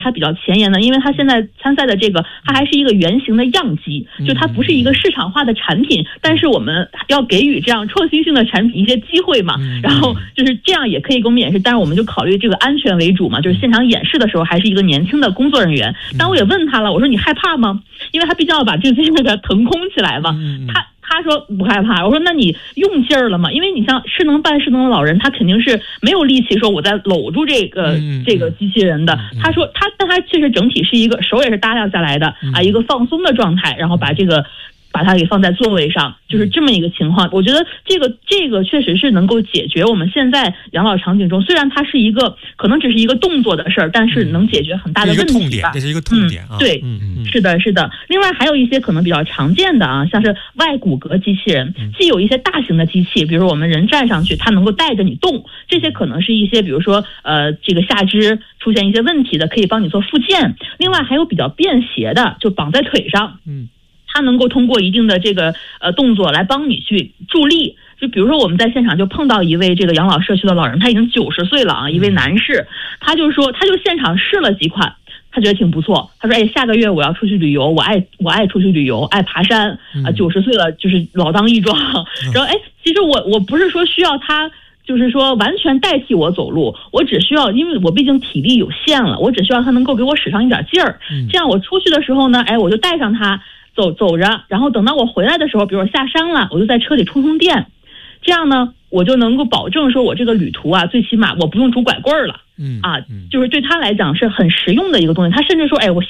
它比较前沿的，因为它现在参赛的这个，它还是一个原型的样机，就它不是一个市场化的产品，但是我们要给予这样创新性的产品一些机会嘛，然后就是这样也可以给我们演示，但是我们就考虑这个安全为主嘛，就是现场演示的时候还是一个年轻的工作人员，但我也问他了，我说你害怕吗？因为他毕竟要把这个机器给它腾空起来嘛，他说不害怕，我说那你用劲儿了吗？因为你像失能办失能的老人，他肯定是没有力气说我在搂住这个机器人的。他说但他确实整体是一个手也是耷拉下来的啊，一个放松的状态，然后把它给放在座位上，就是这么一个情况。我觉得这个确实是能够解决我们现在养老场景中，虽然它是一个可能只是一个动作的事儿，但是能解决很大的问题吧。 这是一个痛点啊。 对，是的，是的。另外还有一些可能比较常见的啊，像是外骨骼机器人，既有一些大型的机器，比如说我们人站上去，它能够带着你动，这些可能是一些比如说这个下肢出现一些问题的，可以帮你做复健。另外还有比较便携的，就绑在腿上，它能够通过一定的这个动作来帮你去助力。就比如说我们在现场就碰到一位这个养老社区的老人，他已经90岁了啊，一位男士，他就现场试了几款，他觉得挺不错。他说：“哎，下个月我要出去旅游，我爱出去旅游，爱爬山啊，90岁了就是老当益壮。”然后其实我不是说需要他。就是说完全代替我走路，我只需要，因为我毕竟体力有限了，我只需要他能够给我使上一点劲儿，这样我出去的时候呢，我就带上他走着，然后等到我回来的时候，比如我下山了，我就在车里充电，这样呢我就能够保证说我这个旅途啊，最起码我不用拄拐棍儿了，就是对他来讲是很实用的一个东西。他甚至说，我